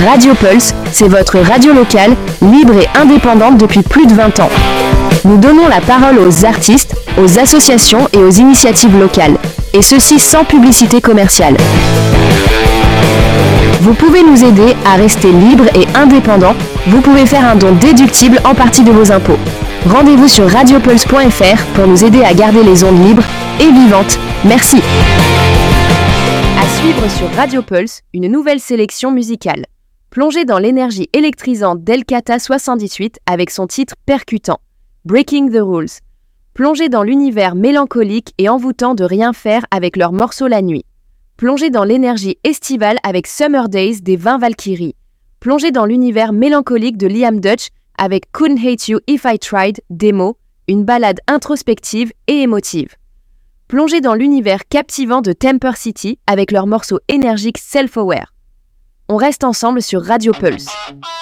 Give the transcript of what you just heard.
Radio Pulse, c'est votre radio locale, libre et indépendante depuis plus de 20 ans. Nous donnons la parole aux artistes, aux associations et aux initiatives locales, et ceci sans publicité commerciale. Vous pouvez nous aider à rester libre et indépendant. Vous pouvez faire un don déductible en partie de vos impôts. Rendez-vous sur radiopulse.fr pour nous aider à garder les ondes libres et vivantes. Merci. À suivre sur Radio Pulse, une nouvelle sélection musicale. Plongez dans l'énergie électrisante d'Elkata 78 avec son titre percutant, Breaking the Rules. Plongez dans l'univers mélancolique et envoûtant de Rien Faire avec leur morceau La Nuit. Plongez dans l'énergie estivale avec Summer Days des 20 Valkyries. Plongez dans l'univers mélancolique de Liam Dutch avec Couldn't Hate You If I Tried, Démo, une ballade introspective et émotive. Plongez dans l'univers captivant de Temper City avec leur morceau énergique Self-Aware. On reste ensemble sur Radio Pulse.